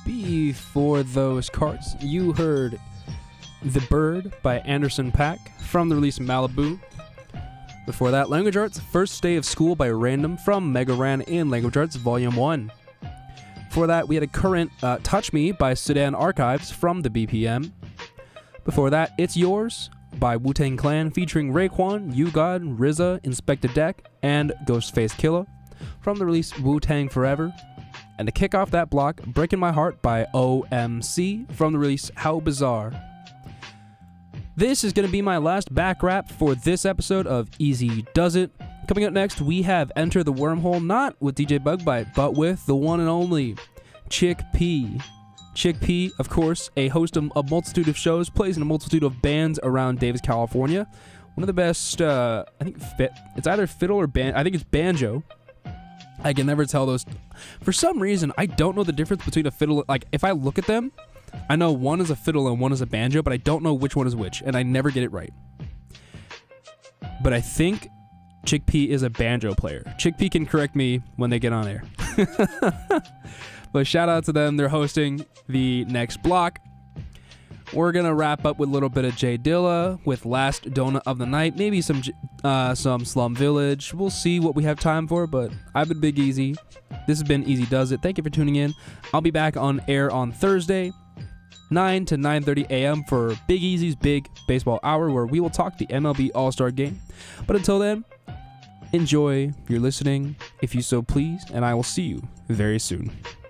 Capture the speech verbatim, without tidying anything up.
Before those cards, you heard The Bird by Anderson .Paak from the release Malibu. Before that, Language Arts, First Day of School by Random from Mega Ran in Language Arts Volume one. Before that, we had a current uh, Touch Me by Sedan Archives from the B P M. Before that, It's Yours by Wu-Tang Clan featuring Raekwon, U-God, R Z A, Inspector Deck, and Ghostface Killah from the release Wu-Tang Forever. And to kick off that block, Breaking My Heart by O M C from the release How Bizarre. This is going to be my last back rap for this episode of Easy Does It. Coming up next, we have Enter the Wormhole, not with D J Bugbite, but with the one and only Chick P. Chick P, of course, a host of a multitude of shows, plays in a multitude of bands around Davis, California. One of the best, uh, I think fit, it's either fiddle or ban. I think it's banjo. I can never tell those. For some reason, I don't know the difference between a fiddle. Like, if I look at them, I know one is a fiddle and one is a banjo, but I don't know which one is which, and I never get it right. But I think Chick P is a banjo player. Chick P can correct me when they get on air. But shout out to them. They're hosting the next block. We're going to wrap up with a little bit of Jay Dilla with Last Donut of the Night. Maybe some uh, some Slum Village. We'll see what we have time for, but I've been Big Easy. This has been Easy Does It. Thank you for tuning in. I'll be back on air on Thursday, nine to nine thirty a.m. for Big Easy's Big Baseball Hour, where we will talk the M L B All-Star Game. But until then, enjoy your listening, if you so please, and I will see you very soon.